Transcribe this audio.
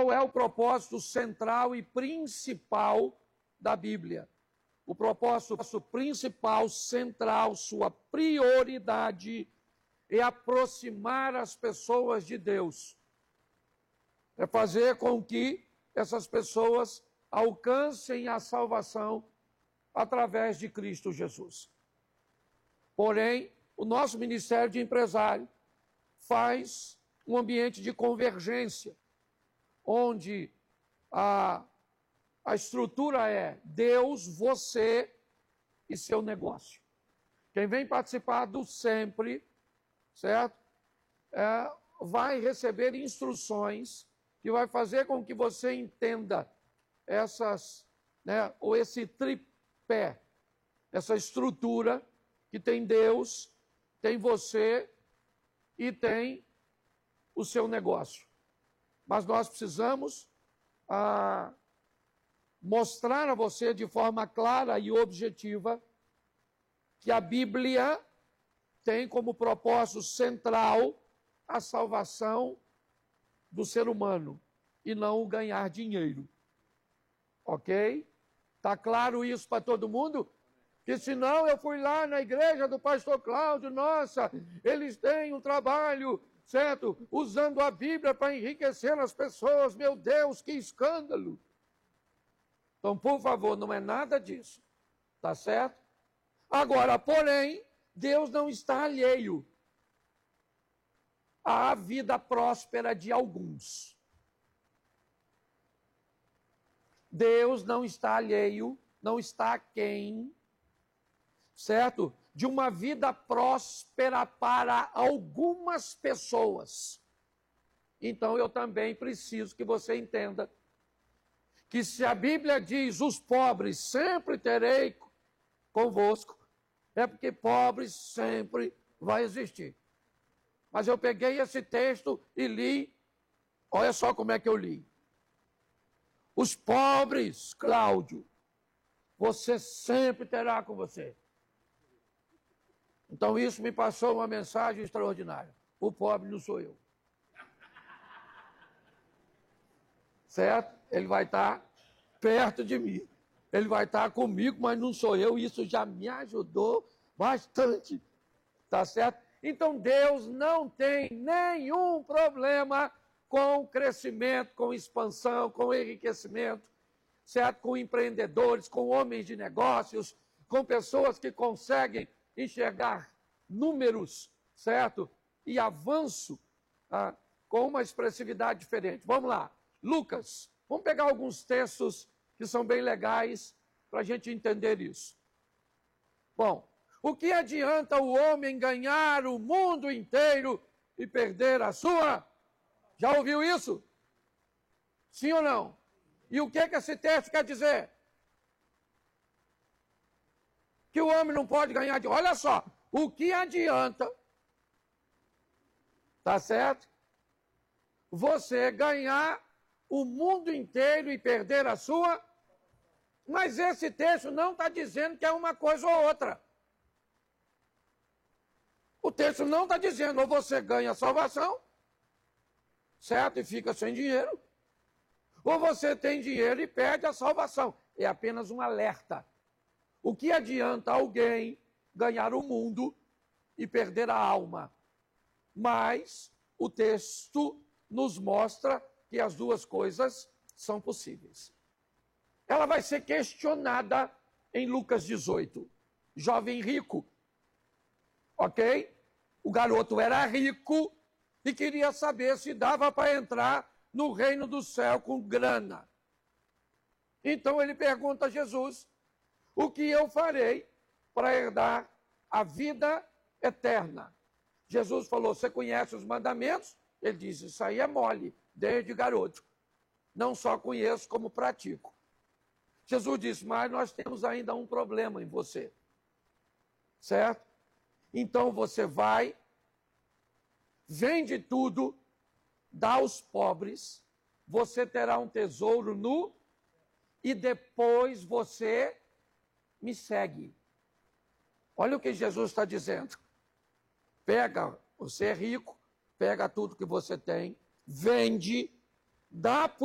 qual é o propósito central e principal da Bíblia? O propósito principal, central, sua prioridade é aproximar as pessoas de Deus. É fazer com que essas pessoas alcancem a salvação através de Cristo Jesus. Porém, o nosso Ministério de Empresário faz um ambiente de convergência, onde a estrutura é Deus, você e seu negócio. Quem vem participar do Sempre, certo? Vai receber instruções que vai fazer com que você entenda ou esse tripé, essa estrutura que tem Deus, tem você e tem o seu negócio. Mas nós precisamos mostrar a você de forma clara e objetiva que a Bíblia tem como propósito central a salvação do ser humano e não o ganhar dinheiro. Ok? Está claro isso para todo mundo? Que senão eu fui lá na igreja do pastor Cláudio, nossa, eles têm um trabalho, certo? Usando a Bíblia para enriquecer as pessoas, meu Deus, que escândalo. Então, por favor, não é nada disso, tá certo? Agora, porém, Deus não está alheio à vida próspera de alguns. Deus não está alheio, não está aquém, certo? De uma vida próspera para algumas pessoas. Então, eu também preciso que você entenda que se a Bíblia diz, os pobres sempre terei convosco, é porque pobres sempre vai existir. Mas eu peguei esse texto e li, olha só como é que eu li. Os pobres, Cláudio, você sempre terá com você. Então isso me passou uma mensagem extraordinária. O pobre não sou eu. Certo? Ele vai estar perto de mim. Ele vai estar comigo, mas não sou eu. Isso já me ajudou bastante. Tá certo? Então Deus não tem nenhum problema com crescimento, com expansão, com enriquecimento, certo? Com empreendedores, com homens de negócios, com pessoas que conseguem enxergar números, certo? E avanço com uma expressividade diferente. Vamos lá. Lucas, vamos pegar alguns textos que são bem legais para a gente entender isso. Bom, o que adianta o homem ganhar o mundo inteiro e perder a sua? Já ouviu isso? Sim ou não? E o que esse texto quer dizer? Que o homem não pode ganhar de... Olha só, o que adianta, tá certo? Você ganhar o mundo inteiro e perder a sua... Mas esse texto não está dizendo que é uma coisa ou outra. O texto não está dizendo ou você ganha a salvação, certo? E fica sem dinheiro. Ou você tem dinheiro e perde a salvação. É apenas um alerta. O que adianta alguém ganhar o mundo e perder a alma? Mas o texto nos mostra que as duas coisas são possíveis. Ela vai ser questionada em Lucas 18. Jovem rico. Ok? O garoto era rico e queria saber se dava para entrar no reino do céu com grana. Então ele pergunta a Jesus, o que eu farei para herdar a vida eterna? Jesus falou, você conhece os mandamentos? Ele disse, isso aí é mole, desde garoto. Não só conheço, como pratico. Jesus disse, mas nós temos ainda um problema em você. Certo? Então você vai, vende tudo, dá aos pobres, você terá um tesouro e depois você me segue. Olha o que Jesus está dizendo. Pega, você é rico, pega tudo que você tem, vende, dá